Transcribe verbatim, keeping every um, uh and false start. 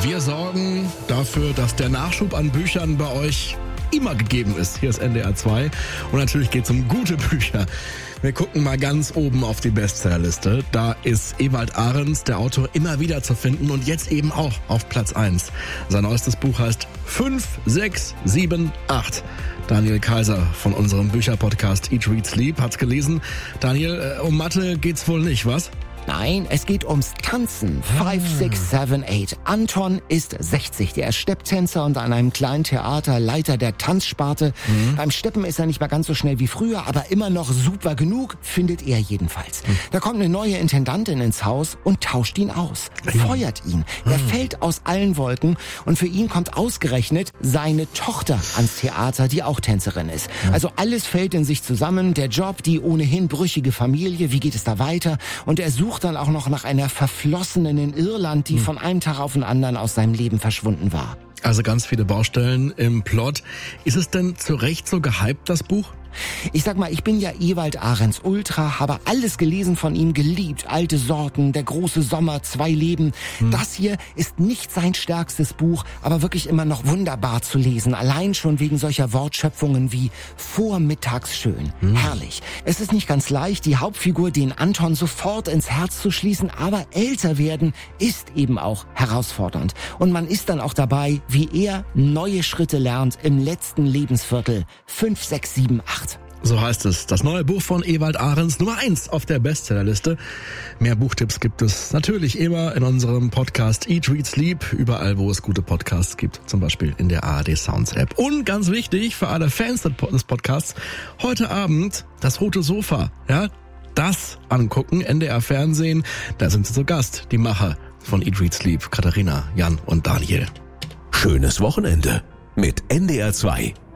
Wir sorgen dafür, dass der Nachschub an Büchern bei euch immer gegeben ist. Hier ist N D R zwei und natürlich geht es um gute Bücher. Wir gucken mal ganz oben auf die Bestsellerliste. Da ist Ewald Ahrens, der Autor, immer wieder zu finden und jetzt eben auch auf Platz eins. Sein neuestes Buch heißt fünf sechs sieben acht. Daniel Kaiser von unserem Bücherpodcast Eat, Read, Sleep hat's gelesen. Daniel, um Mathe geht's wohl nicht, was? Nein, es geht ums Tanzen. Five, six, seven, eight. Anton ist sechzig. Der ist Stepptänzer und an einem kleinen Theater Leiter der Tanzsparte. Mhm. Beim Steppen ist er nicht mehr ganz so schnell wie früher, aber immer noch super genug, findet er jedenfalls. Mhm. Da kommt eine neue Intendantin ins Haus und tauscht ihn aus. Mhm. Feuert ihn. Mhm. Er fällt aus allen Wolken und für ihn kommt ausgerechnet seine Tochter ans Theater, die auch Tänzerin ist. Mhm. Also alles fällt in sich zusammen. Der Job, die ohnehin brüchige Familie, wie geht es da weiter? Und er sucht dann auch noch nach einer Verflossenen in Irland, die hm. von einem Tag auf den anderen aus seinem Leben verschwunden war. Also ganz viele Baustellen im Plot. Ist es denn zu Recht so gehypt, das Buch? Ich sag mal, ich bin ja Ewald Ahrens Ultra, habe alles gelesen von ihm, geliebt. Alte Sorten, Der große Sommer, Zwei Leben. Hm. Das hier ist nicht sein stärkstes Buch, aber wirklich immer noch wunderbar zu lesen. Allein schon wegen solcher Wortschöpfungen wie vormittagsschön. Hm. Herrlich. Es ist nicht ganz leicht, die Hauptfigur, den Anton, sofort ins Herz zu schließen, aber älter werden ist eben auch herausfordernd. Und man ist dann auch dabei, wie er neue Schritte lernt im letzten Lebensviertel. Fünf, sechs, sieben, acht. So heißt es. Das neue Buch von Ewald Ahrens, Nummer eins auf der Bestsellerliste. Mehr Buchtipps gibt es natürlich immer in unserem Podcast Eat, Read, Sleep. Überall, wo es gute Podcasts gibt. Zum Beispiel in der A R D Sounds App. Und ganz wichtig für alle Fans des Podcasts, heute Abend das Rote Sofa. Ja, das angucken, N D R Fernsehen. Da sind sie zu Gast, die Macher von Eat, Read, Sleep. Katharina, Jan und Daniel. Schönes Wochenende mit N D R zwei.